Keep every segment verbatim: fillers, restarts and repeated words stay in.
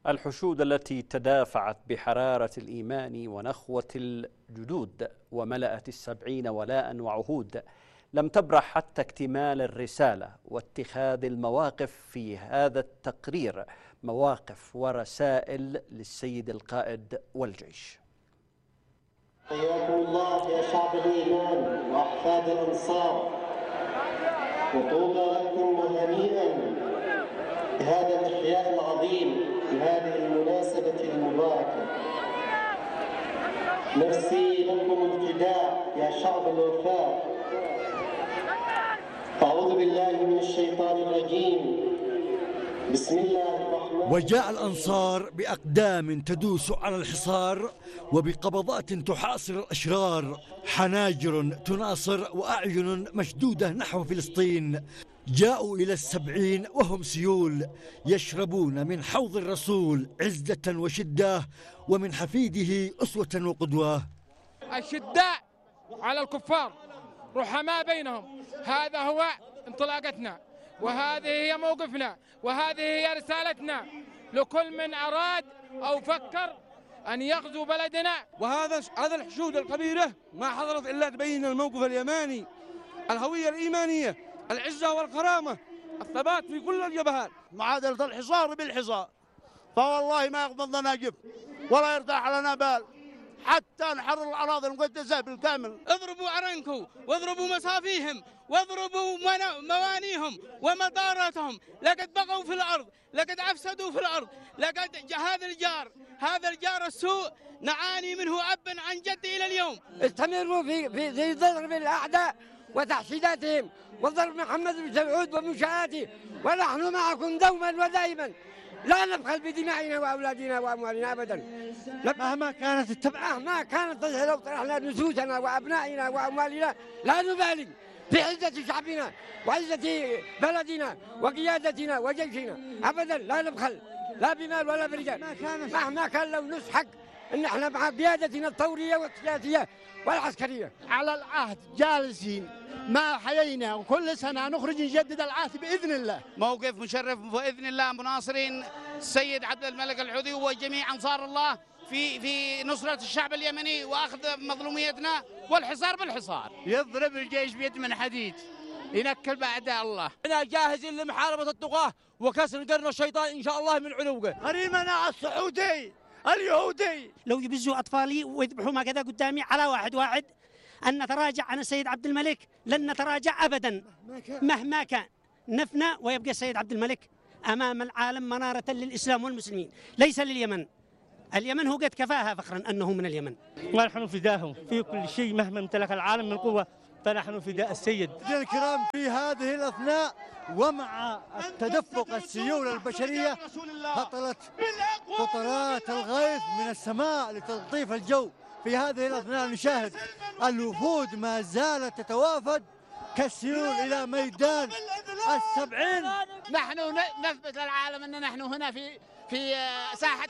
الحشود التي تدافعت بحرارة الإيمان ونخوة الجدود وملأت السبعين ولاء وعهود لم تبرح حتى اكتمال الرسالة واتخاذ المواقف في هذا التقرير، مواقف ورسائل للسيد القائد والجيش. حياكم الله يا شعب الإيمان وأحفاد الأنصار، وطوبى لكم وهنيئا بهذا الإحياء العظيم بهذه المناسبة المباركة. نفسي لكم الفداء يا شعب الوفاء. أعوذ بالله من الشيطان الرجيم. بسم الله الرحمن الرحيم. وجاء الأنصار بأقدام تدوس على الحصار وبقبضات تحاصر الأشرار، حناجر تناصر وأعين مشدودة نحو فلسطين. جاءوا إلى السبعين وهم سيول يشربون من حوض الرسول عزة وشدة، ومن حفيده أسوة وقدوة. الشداء على الكفار رحماء بينهم، هذا هو انطلاقتنا وهذه هي موقفنا وهذه هي رسالتنا لكل من أراد أو فكر أن يغزو بلدنا. وهذا هذا الحشود الكبيرة ما حضرت إلا تبين الموقف اليماني، الهوية الإيمانية، العزة والكرامة، الثبات في كل الجبهات. معادلة الحصار بالحصار، فوالله ما يغضضنا جف ولا يرتاح لنا بال حتى نحرر الأراضي المقدسة بالكامل. اضربوا أرنكو واضربوا مصافيهم واضربوا موانيهم ومداراتهم، لقد بغوا في الأرض، لقد أفسدوا في الأرض، لقد هذا الجار هذا الجار السوء نعاني منه أبا عن جد إلى اليوم. استمروا في في في ضرب الأعداء وتحشيداتهم وضرب محمد بن سعود ومنشآته، ونحن معكم دوما ودائما، لا نبخل بدمائنا وأولادنا وأموالنا أبدا مهما كانت التبعة، مهما كانت لو طرحنا نسوسنا وأبنائنا وأموالنا لا نبالي في عزة شعبنا وعزة بلدنا وقيادتنا وجيشنا أبدا، لا نبخل لا بمال ولا برجال مهما كان لو نسحق إن احنا مع قيادتنا الثورية والسياسية والعسكرية. على العهد جالسين ما حيينا، وكل سنة نخرج نجدد العهد بإذن الله. موقف مشرف بإذن الله، مناصرين السيد عبد الملك الحوثي وجميع أنصار الله في في نصرة الشعب اليمني وأخذ مظلوميتنا والحصار بالحصار. يضرب الجيش بيد من حديد ينكل بأعداء الله. احنا جاهزين لمحاربة الطغاة وكسر قرن الشيطان إن شاء الله من علوقه. غريمنا السعودي اليهودي لو يبزوا أطفالي ويذبحوا هكذا قدامي على واحد واحد أن نتراجع عن السيد عبد الملك، لن نتراجع أبدا مهما كان. نفنى ويبقى السيد عبد الملك أمام العالم منارة للإسلام والمسلمين، ليس لليمن. اليمن هو قد كفاها فخرا أنه من اليمن. ونحن فداهم في كل شيء مهما امتلك العالم من قوة، فنحن فداء السيد. الكرام في هذه الأثناء ومع التدفق السيول البشرية هطلت قطرات الغيث من السماء لتلطيف الجو. في هذه الأثناء نشاهد الوفود ما زالت تتوافد كالسيول إلى ميدان السبعين. نحن نثبت للعالم أن نحن هنا في في ساحة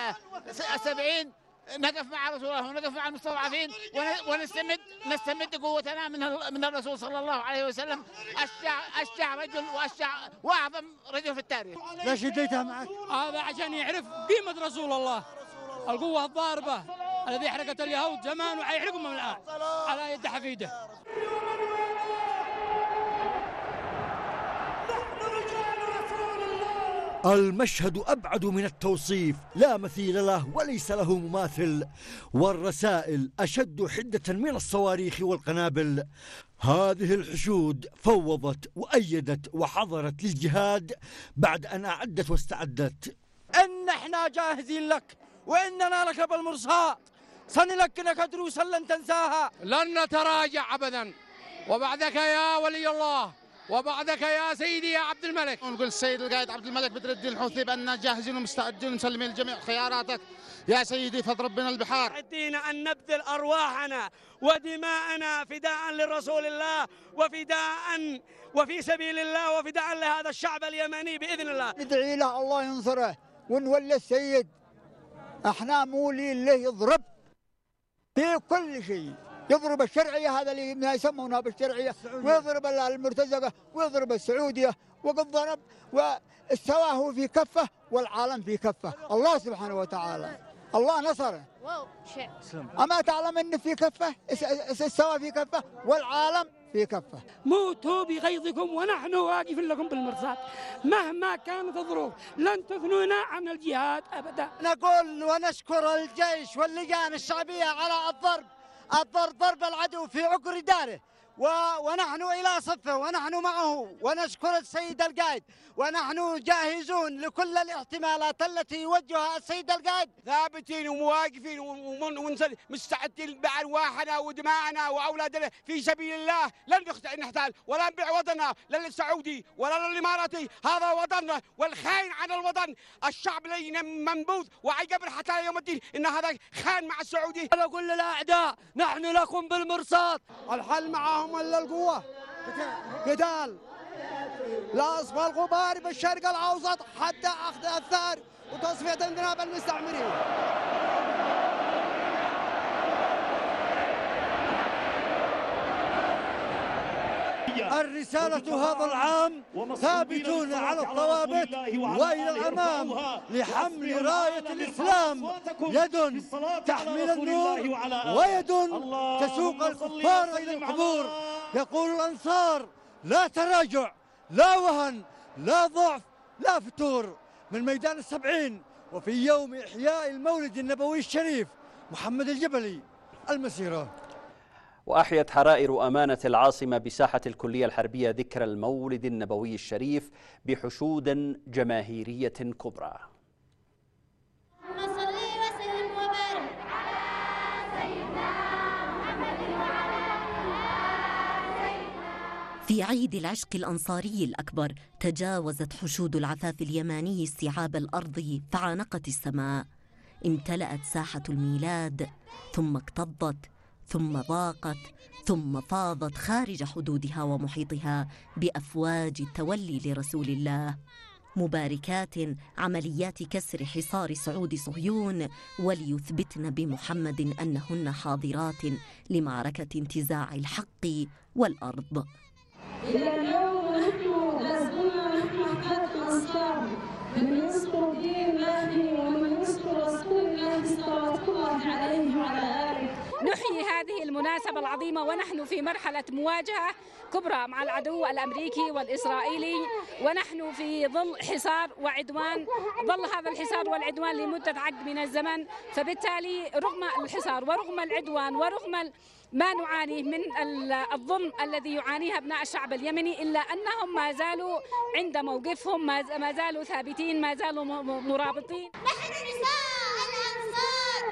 السبعين نقف مع رسول الله ونقف مع المستضعفين ونستمد نستمد قوتنا من من الرسول صلى الله عليه وسلم، أشجع أشجع رجل وأشجع وأعظم رجل في التاريخ. ليش اديتها معك؟ هذا عشان يعرف قيمة رسول الله، القوة الضاربة الذي حرقت اليهود زمان وحيحرقهم الآن على يد حفيده. المشهد أبعد من التوصيف، لا مثيل له وليس له مماثل، والرسائل أشد حدة من الصواريخ والقنابل. هذه الحشود فوضت وأيدت وحضرت للجهاد بعد أن أعدت واستعدت. إن احنا جاهزين لك وإننا لك بالمرصاد، سنلكنك دروسا لن تنساها، لن نتراجع أبدا. وبعدك يا ولي الله وبعدك يا سيدي يا عبد الملك. نقول السيد القائد عبد الملك بدر الدين الحوثي بأننا جاهزين ومستعدين ومسلمين لجميع خياراتك يا سيدي، فاضرب بنا البحار. مستعدين أن نبذل أرواحنا ودماءنا فداء لرسول الله وفداء وفي سبيل الله وفداء لهذا الشعب اليمني بإذن الله. ندعي له الله ينصره ونولي السيد، احنا مولين له يضرب في كل شيء، يضرب الشرعية هذا اللي يسمونها بالشرعية، ويضرب المرتزقة، ويضرب السعودية، وقد ضرب واستواه في كفه والعالم في كفه. الله سبحانه وتعالى الله نصره. أما تعلم أن في كفه استوى في كفه والعالم في كفه. موتوا بغيظكم ونحن واقفين لكم بالمرصاد مهما كانت الظروف، لن تثنونا عن الجهاد أبدا. نقول ونشكر الجيش واللجان الشعبية على الضرب الضرب ضرب العدو في عقر داره، ونحن إلى صفه ونحن معه، ونشكر السيد القائد، ونحن جاهزون لكل الاحتمالات التي يوجهها السيد القائد، ثابتين ومواقفين ومستعدين بأرواحنا ودماءنا وأولادنا في سبيل الله. لن نحتال ولا نبيع وطننا لا للسعودي ولا للإماراتي، هذا وطننا والخاين عن الوطن. الشعب لينا منبوذ وعيقبر حتى يوم الدين إن هذا خان مع السعودي. أنا أقول للأعداء نحن لكم بالمرصاد، الحل معهم الا القوه، قتال لا اصفى الغبار بالشرق الاوسط حتى اخذ الثار وتصفيه انذناب المستعمرين. الرسالة هذا العام ثابتون على الضوابط وإلى الأمام لحمل راية الإسلام، يد تحمل النور ويد تسوق الكفار إلى العبور. يقول الأنصار لا تراجع لا وهن لا ضعف لا فتور. من ميدان السبعين وفي يوم إحياء المولد النبوي الشريف محمد الجبلي المسيرة. وأحيت حرائر أمانة العاصمة بساحة الكلية الحربية ذكرى المولد النبوي الشريف بحشود جماهيرية كبرى. في عيد العشق الأنصاري الأكبر تجاوزت حشود العفاف اليماني استيعاب الأرض فعانقت السماء. امتلأت ساحة الميلاد ثم اكتظت ثم ضاقت ثم فاضت خارج حدودها ومحيطها بأفواج التولي لرسول الله. مباركات عمليات كسر حصار صعود صهيون وليثبتن بمحمد أنهن حاضرات لمعركة انتزاع الحق والأرض. إلى اليوم نحن لازلنا نحن حق الأنصار، من ينصر دين الله ومن ينصر رسول الله صلوات الله عليه وعلى آله. نحيي هذه المناسبة العظيمة ونحن في مرحلة مواجهة كبرى مع العدو الأمريكي والإسرائيلي، ونحن في ظل حصار وعدوان، ظل هذا الحصار والعدوان لمدة عقد من الزمن. فبالتالي رغم الحصار ورغم العدوان ورغم ما نعانيه من الظلم الذي يعانيه أبناء الشعب اليمني، إلا أنهم ما زالوا عند موقفهم، ما زالوا ثابتين، ما زالوا مرابطين. نحن نساء الأنصار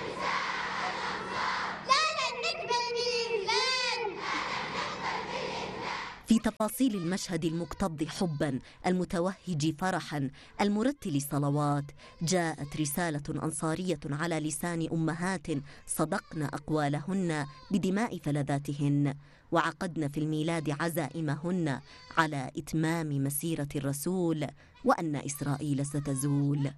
لا لن نقبل بالإذلال. في تفاصيل المشهد المكتظ حبا المتوهج فرحا المرتل صلوات جاءت رسالة أنصارية على لسان أمهات صدقن أقوالهن بدماء فلذاتهن، وعقدن في الميلاد عزائمهن على إتمام مسيرة الرسول وأن إسرائيل ستزول.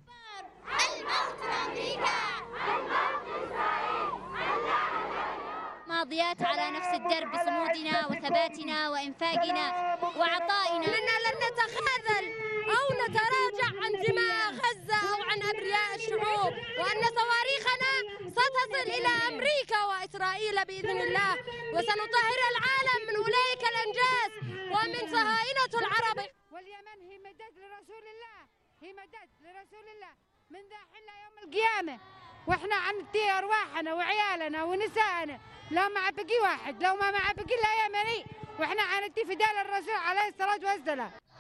ماضيات على نفس الدرب بصمودنا وثباتنا وإنفاقنا وعطائنا. إننا لن نتخاذل أو نتراجع عن دماء غزة أو عن أبرياء الشعوب، وأن صواريخنا ستصل إلى أمريكا وإسرائيل بإذن الله، وسنطهر العالم من أولئك الأنجاس ومن صهاينة العرب. واليمن هي مدد لرسول الله، هي مدد لرسول الله من ذا حنا يوم القيامة، وإحنا عنتي أرواحنا وعيالنا ونسائنا، لو ما بقي واحد، لو ما ما بقي لا يمني، واحنا عنتي فداء الرسول عليه الصلاة والسلام.